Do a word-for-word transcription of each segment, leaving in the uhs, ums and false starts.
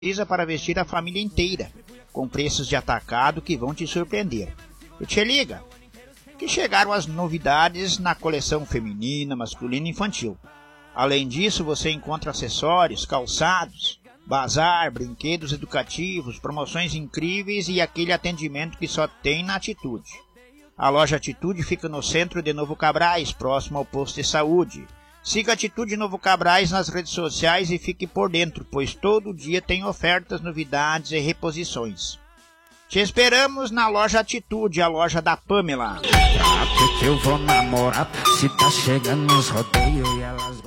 precisa para vestir a família inteira, com preços de atacado que vão te surpreender. E te liga, que chegaram as novidades na coleção feminina, masculina e infantil. Além disso, você encontra acessórios, calçados, bazar, brinquedos educativos, promoções incríveis e aquele atendimento que só tem na Atitude. A loja Atitude fica no centro de Novo Cabrais, próximo ao posto de saúde. Siga Atitude Novo Cabrais nas redes sociais e fique por dentro, pois todo dia tem ofertas, novidades e reposições. Te esperamos na loja Atitude, a loja da Pamela. Ah, que eu vou namorar, se tá chegando nos rodeios e elas...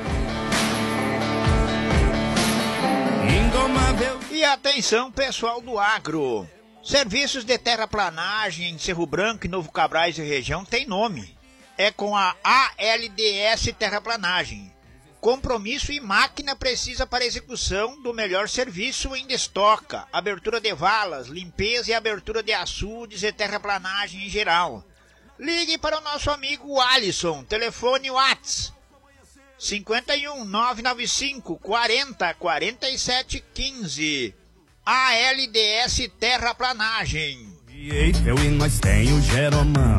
E atenção, pessoal do agro. Serviços de terraplanagem em Cerro Branco e Novo Cabrais e região tem nome. É com a A L D S Terraplanagem. Compromisso e máquina precisa para execução do melhor serviço em estoca, abertura de valas, limpeza e abertura de açudes e terraplanagem em geral. Ligue para o nosso amigo Alisson, telefone WhatsApp cinco um nove nove cinco quarenta quarenta e sete quinze. A L D S Terraplanagem. Eu e nós tem o Jeromão.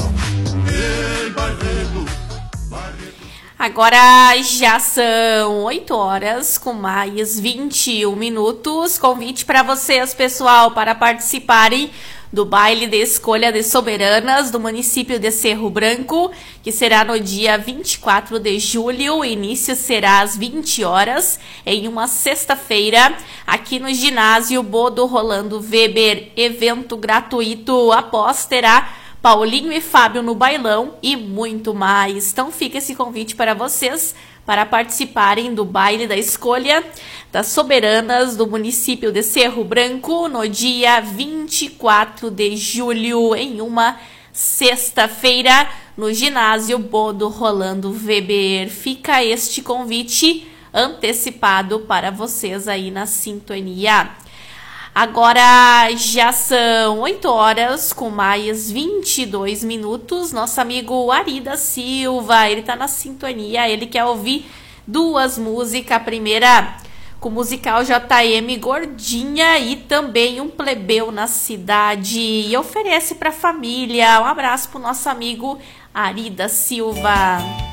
Agora já são oito horas com mais vinte e um minutos. Convite para vocês, pessoal, para participarem do baile de escolha de soberanas do município de Cerro Branco, que será no dia vinte e quatro de julho. O início será às vinte horas, em uma sexta-feira, aqui no ginásio Bodo Rolando Weber. Evento gratuito. Após terá Paulinho e Fábio no bailão e muito mais. Então fica esse convite para vocês para participarem do baile da escolha das soberanas do município de Cerro Branco no dia vinte e quatro de julho, em uma sexta-feira, no ginásio Bodo Rolando Weber. Fica este convite antecipado para vocês aí na sintonia. Agora já são oito horas com mais vinte e dois minutos. Nosso amigo Ari da Silva, ele tá na sintonia, ele quer ouvir duas músicas. A primeira com o musical J M Gordinha e também Um Plebeu na Cidade. E oferece pra família. Um abraço pro nosso amigo Ari da Silva.